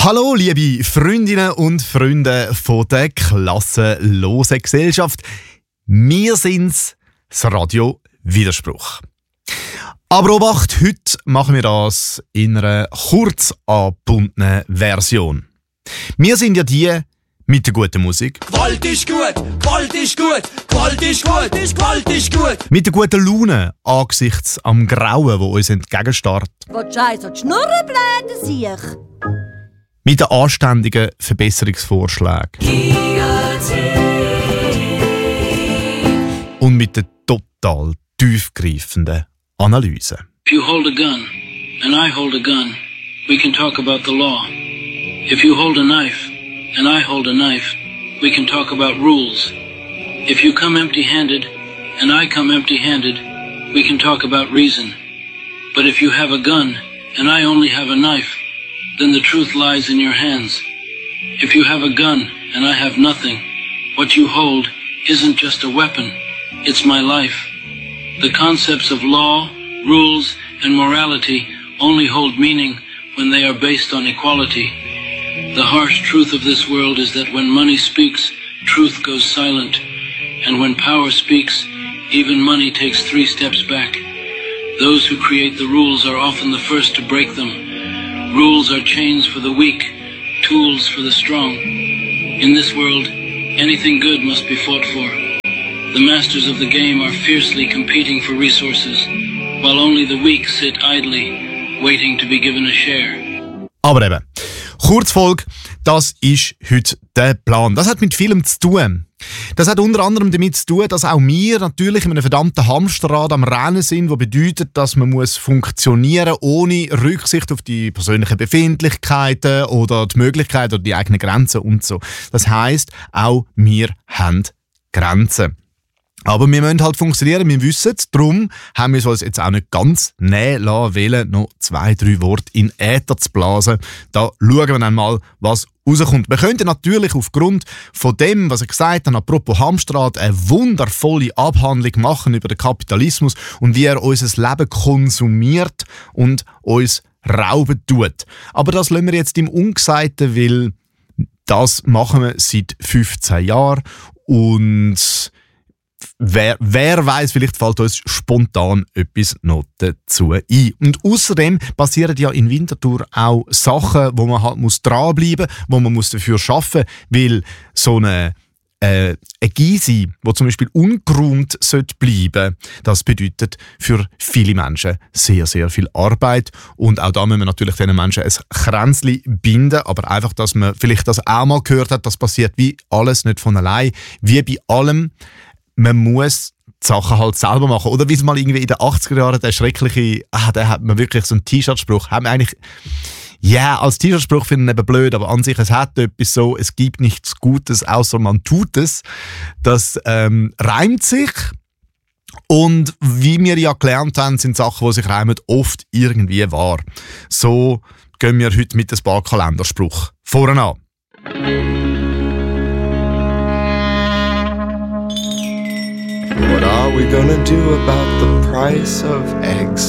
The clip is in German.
Hallo, liebe Freundinnen und Freunde von der klassenlosen Gesellschaft. Wir sind's, das Radio Widerspruch. Aber Obacht, heute machen wir das in einer kurz angebundenen Version. Wir sind ja die mit der guten Musik. Gewalt ist gut, Gewalt ist gut, Gewalt ist gut, Gewalt ist gut. Mit der guten Laune angesichts am Grauen, wo uns entgegenstarrt. Willst du also die Schnurren bläden, sich? Mit den anständigen Verbesserungsvorschlägen. Und mit den total tiefgreifenden Analysen. If you hold a gun and I hold a gun, we can talk about the law. If you hold a knife and I hold a knife, we can talk about rules. If you come empty-handed and I come empty-handed, we can talk about reason. But if you have a gun and I only have a knife, then the truth lies in your hands. If you have a gun and I have nothing, what you hold isn't just a weapon, it's my life. The concepts of law, rules, and morality only hold meaning when they are based on equality. The harsh truth of this world is that when money speaks, truth goes silent. And when power speaks, even money takes 3 steps back. Those who create the rules are often the first to break them. Rules are chains for the weak, tools for the strong. In this world, anything good must be fought for. The masters of the game are fiercely competing for resources, while only the weak sit idly, waiting to be given a share. Aber eben, Kurzfolge, das ist heute der Plan. Das hat mit vielem zu tun. Das hat unter anderem damit zu tun, dass auch wir natürlich in einem verdammten Hamsterrad am Rennen sind, was bedeutet, dass man muss funktionieren ohne Rücksicht auf die persönlichen Befindlichkeiten oder die Möglichkeiten oder die eigenen Grenzen und so. Das heisst, auch wir haben Grenzen. Aber wir müssen halt funktionieren, wir wissen es. Darum haben wir es uns jetzt auch nicht ganz nehmen lassen wollen, noch 2-3 Worte in Äther zu blasen. Da schauen wir dann mal, was rauskommt. Wir könnten natürlich aufgrund von dem, was ich gesagt habe, apropos Hamsterrad, eine wundervolle Abhandlung machen über den Kapitalismus und wie er unser Leben konsumiert und uns rauben tut. Aber das lassen wir jetzt im Ungesagten, weil das machen wir seit 15 Jahren und Wer weiss, vielleicht fällt uns spontan etwas noch dazu ein. Und außerdem passieren ja in Winterthur auch Sachen, wo man halt dranbleiben muss, wo man dafür arbeiten muss, weil so eine Gysi, die zum Beispiel ungeräumt bleiben sollte, das bedeutet für viele Menschen sehr, sehr viel Arbeit. Und auch da müssen wir natürlich diesen Menschen ein Kränzchen binden, aber einfach, dass man vielleicht das auch mal gehört hat, das passiert wie alles nicht von allein, wie bei allem. Man muss die Sachen halt selber machen. Oder wie es mal irgendwie in den 80er Jahren der schreckliche, da hat man wirklich so einen T-Shirt-Spruch, haben wir eigentlich, als T-Shirt-Spruch finde ich eben blöd, aber an sich, es hat etwas so, es gibt nichts Gutes, außer man tut es. Das reimt sich. Und wie wir ja gelernt haben, sind Sachen, die sich reimen, oft irgendwie wahr. So gehen wir heute mit ein paar Kalenderspruch vorne an. What are we gonna do about the price of eggs?